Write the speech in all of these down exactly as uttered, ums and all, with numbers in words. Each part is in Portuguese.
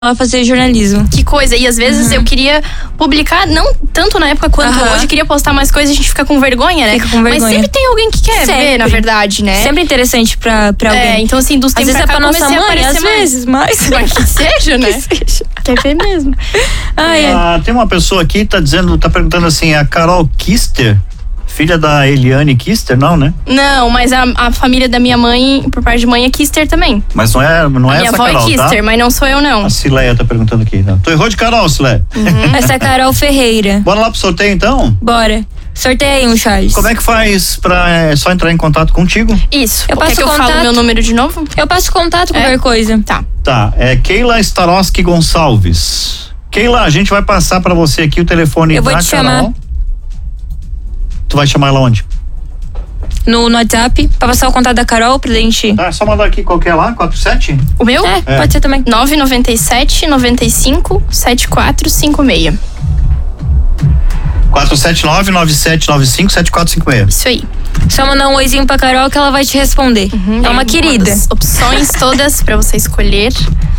a fazer jornalismo. Que coisa, e às vezes uhum. eu queria publicar, não tanto na época quanto uhum. hoje, eu queria postar mais coisas, a gente fica com vergonha, né? Fica com vergonha. Mas sempre tem alguém que quer sempre. ver, na verdade, né? Sempre interessante pra, pra alguém. É, então assim, dos tempos pra cá, é pra nossa mãe, às mais. vezes, mas... mas que seja, né? Que seja. Quer ver mesmo. Ah, é. ah, tem uma pessoa aqui que tá dizendo, tá perguntando assim, a Carol Kister, filha da Eliane Kister, não, né? Não, mas a, a família da minha mãe, por parte de mãe, é Kister também. Mas não é, não a é minha essa avó Carol, é Kister, tá? mas não sou eu, não. A Cileia tá perguntando aqui. Não. Tu errou de Carol, Cileia. Uhum. Essa é a Carol Ferreira. Bora lá pro sorteio, então? Bora. Sorteia aí um, Charles. Como é que faz pra é, só entrar em contato contigo? Isso. Eu Quer passo que eu contato. falo meu número de novo? Eu passo contato, qualquer é? coisa. Tá. Tá, é Keila Staroski Gonçalves. Keila, a gente vai passar pra você aqui o telefone eu da vou te Carol. chamar. Tu vai chamar ela onde? No, no WhatsApp, pra passar o contato da Carol pra gente. Tá, é só mandar aqui qualquer lá, quatro sete? O meu? É, é. pode ser também. nove nove sete, nove cinco, sete quatro cinco seis. quatro sete nove, nove sete nove cinco, sete quatro cinco seis. Isso aí. Só mandar um oizinho pra Carol que ela vai te responder. Uhum, é uma querida. Opções todas pra você escolher.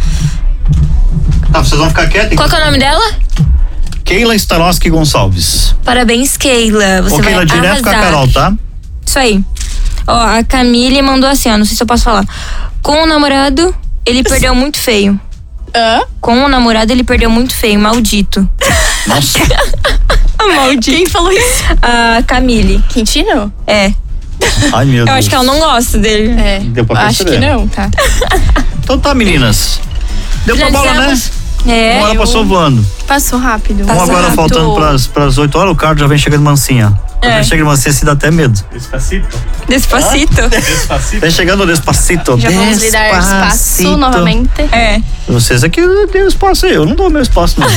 Tá, vocês vão ficar quietos? Qual que é o nome dela? Keila Staroski Gonçalves. Parabéns, Keila. Você Ô, Keila, vai direto arrasar. com a Carol, tá? Isso aí. Ó, a Camille mandou assim, ó, não sei se eu posso falar. Com o namorado, ele perdeu muito feio. Hã? Com o namorado, ele perdeu muito feio, maldito. Nossa. Maldito. Quem falou isso? A Camille. Quintino? É. Ai, meu Eu Deus. acho que ela não gosta dele. É. Deu pra Acho perceber. que não, tá. Então tá, meninas. Deu pra bola, né? É. Uma hora eu- passou voando. Passou rápido. Uma agora rápido. faltando pras, pras oito horas, o Carlos já vem chegando mansinha. É. Vem chegando mansinha, se dá até medo. Despacito. Despacito. Despacito. Vem chegando despacito. Já vamos lhe dar espaço Despacito. novamente. É. Vocês aqui deu espaço aí, eu não dou meu espaço não.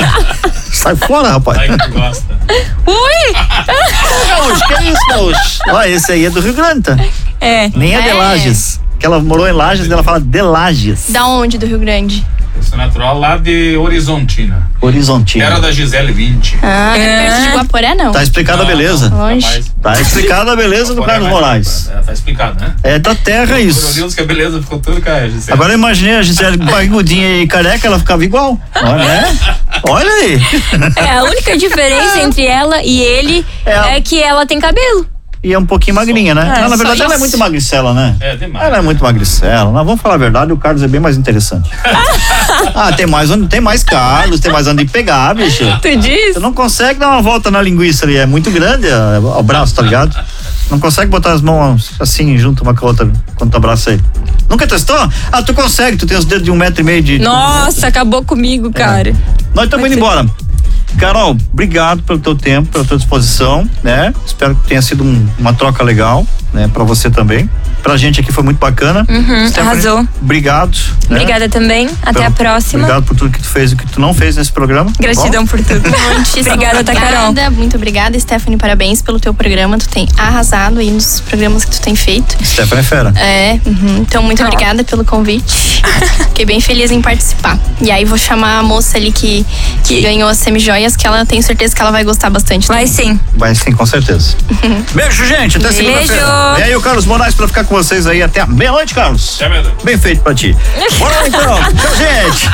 Sai fora, rapaz. Ai, que gosta. Ui! Gaúcho, que é isso, Gaúcho? Ó, esse aí é do Rio Grande, tá? É. Nem é de É. Lages. Que ela morou em Lages e ela fala de Lages. Da onde do Rio Grande? Eu sou natural lá de Horizontina. Horizontina. Era da Gisele vinte. Ah, é, É. perto de Guaporé, não? Tá explicada a Não, beleza. não, Longe. jamais. Tá explicada a beleza do Agora Carlos é mais- Moraes. É, tá explicado, né? É da terra Meu isso. Deus, que a beleza ficou tudo com a Gisele. Agora eu imaginei a Gisele barrigudinha e careca, ela ficava igual. Olha, né? Olha aí. É, a única diferença entre ela e ele É. é, que ela tem cabelo. E é um pouquinho magrinha, né? É, Não, na só verdade ela é isso. muito magricela, né? É, demais. Ela é muito magricela. Nós vamos falar a verdade, o Carlos é bem mais interessante. Ah, tem mais onde tem mais Carlos, tem mais onde pegar, bicho. Tu diz? Você não consegue dar uma volta na linguiça ali, é muito grande é, o braço, tá ligado? Não consegue botar as mãos assim, junto uma com a outra, quando tu abraça ele. Nunca testou? Ah, tu consegue, tu tem os dedos de um metro e meio de... Nossa, acabou comigo, cara. Nós estamos indo embora. Carol, obrigado pelo teu tempo, pela tua disposição, né? Espero que tenha sido um, uma troca legal, né? Pra você também. Pra gente aqui foi muito bacana. Uhum, Stephanie, arrasou. Obrigado. né? Obrigada também. Até Pelo- a próxima. Obrigado por tudo que tu fez e o que tu não fez nesse programa. tá Gratidão bom? por tudo. Muitíssimo Obrigada, tá, Carol? obrigada, muito obrigada, Stephanie, parabéns pelo teu programa, tu tem arrasado aí nos programas que tu tem feito. Stephanie é fera. É, uhum, então muito Ó. obrigada pelo convite, fiquei bem feliz em participar. E aí vou chamar a moça ali que, que ganhou as semijoias, que ela tenho certeza que ela vai gostar bastante. Vai sim. Vai sim, com certeza. Beijo, gente. Até Beijo. segunda-feira. E aí o Carlos Moraes pra ficar com vocês aí até a meia-noite, Carlos. É verdade. Bem feito pra ti. Bora lá, então. Tchau, gente.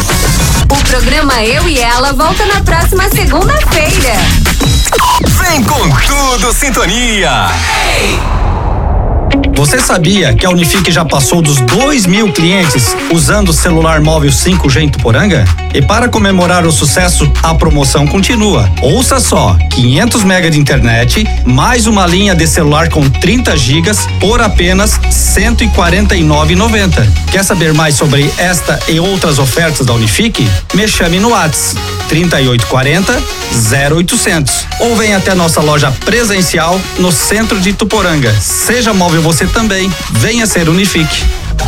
O programa Eu e Ela volta na próxima segunda-feira. Vem com tudo, Sintonia. Você sabia que a Unifique já passou dos dois mil clientes usando o celular móvel cinco G em Tuporanga? E para comemorar o sucesso, a promoção continua. Ouça só, quinhentos mega de internet, mais uma linha de celular com trinta gigas por apenas cento e quarenta e nove reais e noventa centavos. Quer saber mais sobre esta e outras ofertas da Unifique? Me chame no WhatsApp trinta e oito quarenta, zero oitocentos ou venha até nossa loja presencial no centro de Tuporanga. Seja móvel você também, venha ser Unifique.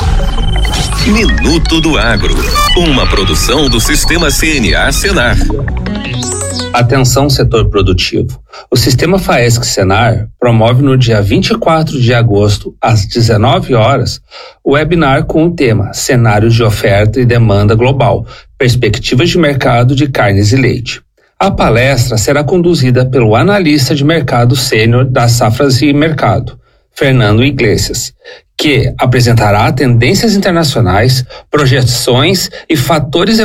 Minuto do Agro, uma produção do Sistema C N A Senar. Atenção, setor produtivo. O Sistema Faesc-Senar promove no dia vinte e quatro de agosto, às dezenove horas, o webinar com o tema Cenários de Oferta e Demanda Global, Perspectivas de Mercado de Carnes e Leite. A palestra será conduzida pelo analista de mercado sênior das Safras e Mercado, Fernando Iglesias, que apresentará tendências internacionais, projeções e fatores